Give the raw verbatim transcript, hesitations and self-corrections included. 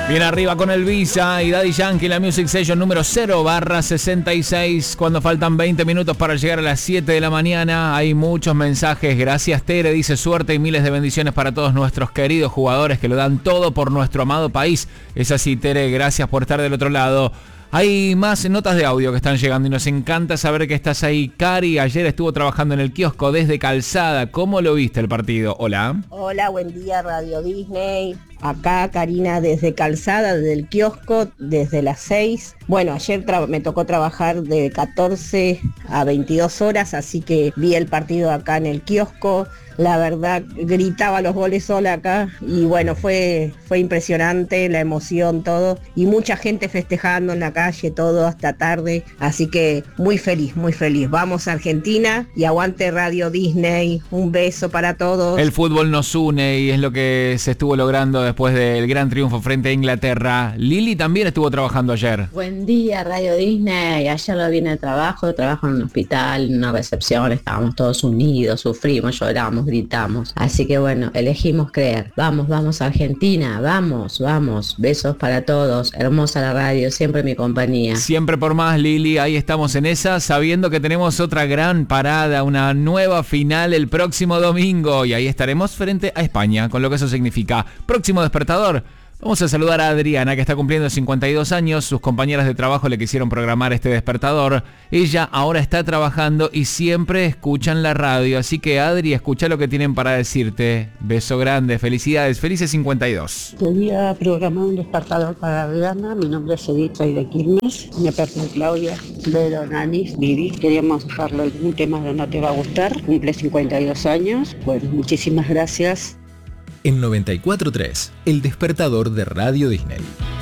Bien arriba con el Visa y Daddy Yankee, la Music Session número cero barra sesenta y seis. Cuando faltan veinte minutos para llegar a las siete de la mañana, hay muchos mensajes. Gracias, Tere, dice suerte y miles de bendiciones para todos nuestros queridos jugadores que lo dan todo por nuestro amado país. Es así, Tere, gracias por estar del otro lado. Hay más notas de audio que están llegando y nos encanta saber que estás ahí. Cari, ayer estuvo trabajando en el kiosco desde Calzada. ¿Cómo lo viste el partido? Hola. Hola, buen día, Radio Disney. Acá Karina desde Calzada, desde el kiosco, desde las seis. Bueno, ayer tra- me tocó trabajar de catorce a veintidós horas, así que vi el partido acá en el kiosco. La verdad, gritaba los goles sola acá y bueno, fue, fue impresionante la emoción, todo. Y mucha gente festejando en la calle, todo hasta tarde. Así que muy feliz, muy feliz. Vamos a Argentina y aguante Radio Disney. Un beso para todos. El fútbol nos une y es lo que se estuvo logrando después del gran triunfo frente a Inglaterra. Lili también estuvo trabajando ayer. Buen día, Radio Disney. Ayer lo vine de trabajo, trabajo en un hospital, en una recepción, estábamos todos unidos, sufrimos, lloramos, gritamos. Así que bueno, elegimos creer. Vamos, vamos a Argentina, vamos, vamos. Besos para todos. Hermosa la radio, siempre mi compañía. Siempre por más, Lili. Ahí estamos en esa, sabiendo que tenemos otra gran parada, una nueva final el próximo domingo. Y ahí estaremos frente a España, con lo que eso significa. Próximo despertador. Vamos a saludar a Adriana, que está cumpliendo cincuenta y dos años. Sus compañeras de trabajo le quisieron programar este despertador. Ella ahora está trabajando y siempre escuchan la radio. Así que, Adri, escucha lo que tienen para decirte. Beso grande, felicidades, felices cincuenta y dos. Quería programar un despertador para Adriana. Mi nombre es Edith, soy de Quilmes. Mi persona Claudia, Vero, Nanis, Vivi. Queríamos dejarle algún tema de No Te Va a Gustar. Cumple cincuenta y dos años. Bueno, muchísimas gracias. En noventa y cuatro punto tres, el despertador de Radio Disney.